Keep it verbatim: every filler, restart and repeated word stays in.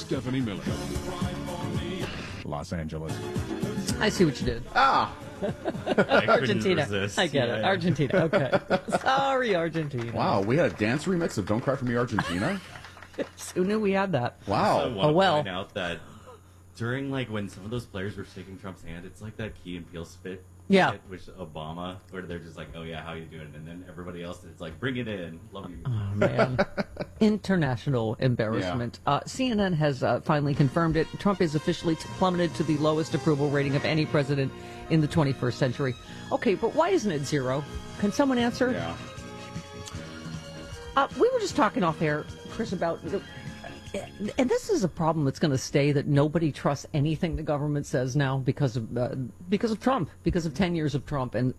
Stephanie Miller. Los Angeles. I see what you did. Ah. Argentina. Resist. I get yeah, it. yeah. Argentina. Okay. Sorry, Argentina. Wow, we had a dance remix of Don't Cry For Me, Argentina? Who knew we had that? I Wow. want Oh, to well. point out that during, like, when some of those players were shaking Trump's hand, it's like that Key and Peele spit. Yeah. Bit, which Obama, where they're just like, oh, yeah, how you doing? And then everybody else is like, bring it in. Love you. Oh, man. International embarrassment. Uh, C N N has uh, finally confirmed it. Trump is officially plummeted to the lowest approval rating of any president in the twenty-first century. Okay, but why isn't it zero? Can someone answer? Yeah. Uh, we were just talking off air, Chris, about, and this is a problem that's going to stay, that nobody trusts anything the government says now because of uh, because of Trump, because of ten years of Trump, and